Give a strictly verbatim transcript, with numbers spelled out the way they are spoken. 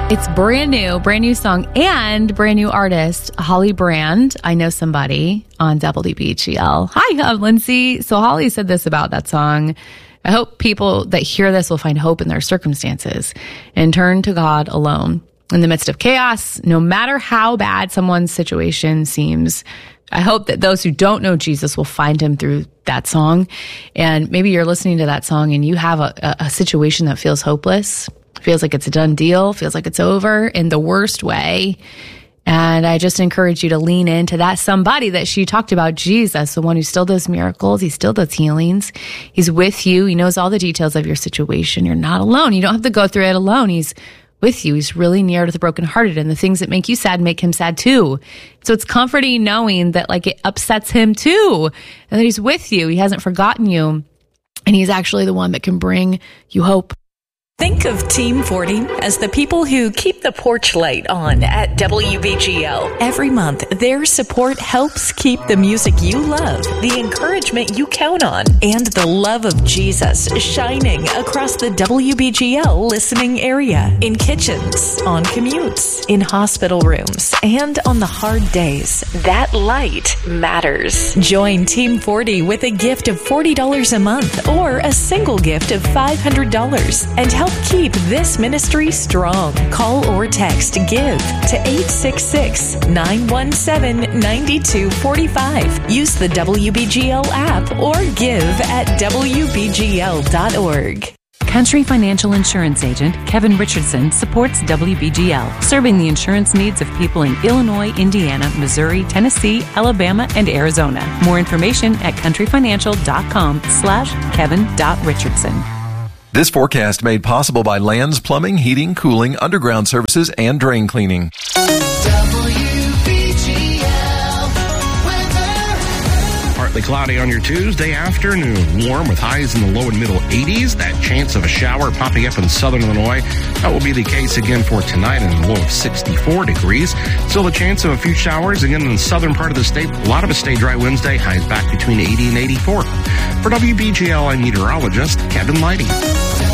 It's brand new, brand new song and brand new artist, Holly Brand. I Know Somebody on W B G L. Hi, I'm Lindsay. So Holly said this about that song. I hope people that hear this will find hope in their circumstances and turn to God alone. In the midst of chaos, no matter how bad someone's situation seems, I hope that those who don't know Jesus will find him through that song. And maybe you're listening to that song and you have a, a situation that feels hopeless. Feels like it's a done deal, feels like it's over in the worst way. And I just encourage you to lean into that somebody that she talked about, Jesus, the one who still does miracles. He still does healings. He's with you. He knows all the details of your situation. You're not alone. You don't have to go through it alone. He's with you. He's really near to the brokenhearted, and the things that make you sad make him sad too. So it's comforting knowing that like it upsets him too, and that he's with you. He hasn't forgotten you, and he's actually the one that can bring you hope. Think of Team forty as the people who keep the porch light on at W B G L. Every month, their support helps keep the music you love, the encouragement you count on, and the love of Jesus shining across the W B G L listening area, in kitchens, on commutes, in hospital rooms, and on the hard days. That light matters. Join Team forty with a gift of forty dollars a month or a single gift of five hundred dollars and help keep this ministry strong. Call or text GIVE to eight six six, nine one seven, nine two four five. Use the W B G L app or give at W B G L dot org. Country Financial Insurance Agent Kevin Richardson supports W B G L, serving the insurance needs of people in Illinois, Indiana, Missouri, Tennessee, Alabama, and Arizona. More information at countryfinancial.com slash Kevin.Richardson. This forecast made possible by Lands Plumbing, Heating, Cooling, Underground Services, and Drain Cleaning. Partly cloudy on your Tuesday afternoon. Warm with highs in the low and middle eighties. That chance of a shower popping up in southern Illinois. That will be the case again for tonight in a low of sixty-four degrees. Still the chance of a few showers again in the southern part of the state. A lot of it stay dry Wednesday. Highs back between eighty and eighty-four. For W B G L, I'm meteorologist Kevin Lighty.